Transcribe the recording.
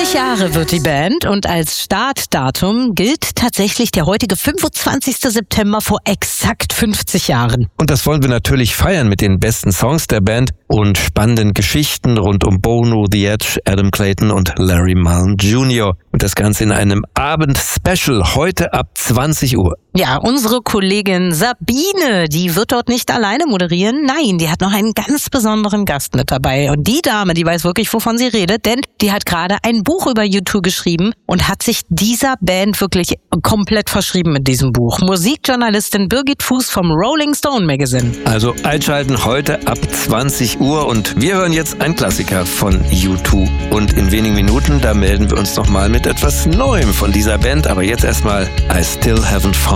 50 Jahre wird die Band und als Startdatum gilt tatsächlich der heutige 25. September vor exakt 50 Jahren. Und das wollen wir natürlich feiern mit den besten Songs der Band und spannenden Geschichten rund um Bono, The Edge, Adam Clayton und Larry Mullen Jr. Und das Ganze in einem Abend-Special heute ab 20 Uhr. Ja, unsere Kollegin Sabine, die wird dort nicht alleine moderieren. Nein, die hat noch einen ganz besonderen Gast mit dabei. Und die Dame, die weiß wirklich, wovon sie redet, denn die hat gerade ein Buch über U2 geschrieben und hat sich dieser Band wirklich komplett verschrieben mit diesem Buch. Musikjournalistin Birgit Fuß vom Rolling Stone Magazine. Also einschalten heute ab 20 Uhr und wir hören jetzt einen Klassiker von U2. Und in wenigen Minuten, da melden wir uns nochmal mit etwas Neuem von dieser Band. Aber jetzt erstmal I Still Haven't Found